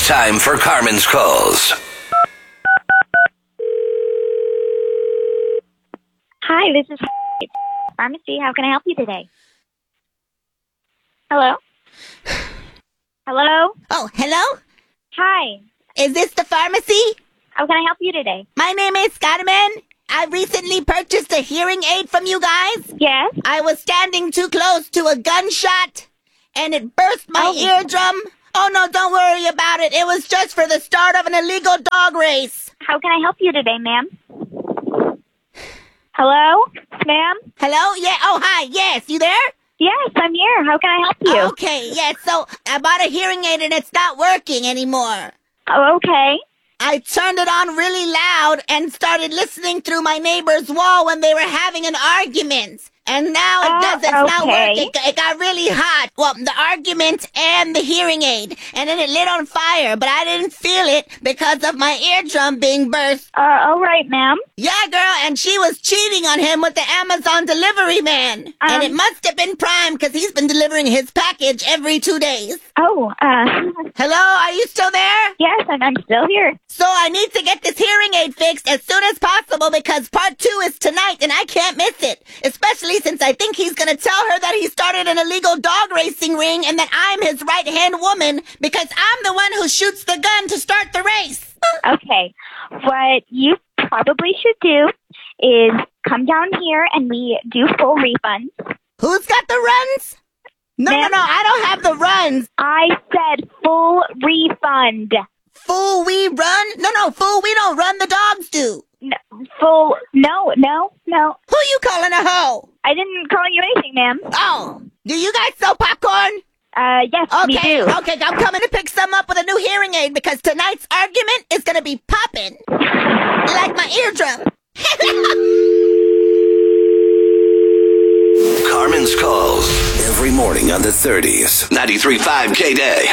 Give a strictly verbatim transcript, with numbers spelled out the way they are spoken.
It's time for Carmen's Calls. Hi, this is Pharmacy. How can I help you today? Hello? Hello? Oh, hello? Hi. Is this the pharmacy? How can I help you today? My name is Carmen. I recently purchased a hearing aid from you guys. Yes? I was standing too close to a gunshot, and it burst my Oh. eardrum. Oh, no, don't worry about it. It was just for the start of an illegal dog race. How can I help you today, ma'am? Hello? Ma'am? Hello? Yeah. Oh, hi. Yes, you there? Yes, I'm here. How can I help you? Okay, yes. So I bought a hearing aid, and it's not working anymore. Oh, okay. I turned it on really loud and started listening through my neighbor's wall when they were having an argument. And now it Oh, doesn't, it's not okay. working. It, it got really hot. Well, the argument and the hearing aid. And then it lit on fire, but I didn't feel it because of my eardrum being burst. Uh, all right, ma'am. Yeah, girl, and she was cheating on him with the Amazon delivery man. Um, and it must have been Prime because he's been delivering his package every two days. Oh, uh, Hello, are you still there? yes, and I'm still here. So I need to get this hearing aid fixed as soon as possible because part two is tonight and I can't miss it. Especially since I think he's gonna tell her that he started an illegal dog racing ring and that I'm his right-hand woman because I'm the one who shoots the gun to start the race. Okay. What you probably should do is come down here and we do full refunds. Who's got the runs? No, no, Ma'am? no, I don't have the runs. I said full refund. Fool, we run? No, no, fool, we don't run, the dogs do. No, full, no, no, no. Who you calling a hoe? I didn't call you anything, ma'am. Oh, do you guys sell popcorn? Uh, yes, we Okay, do. okay, I'm coming to pick some up with a new hearing aid because tonight's argument is gonna be popping. Like my eardrum. Carmen's Calls. Every morning on the thirties. ninety-three point five K-Day.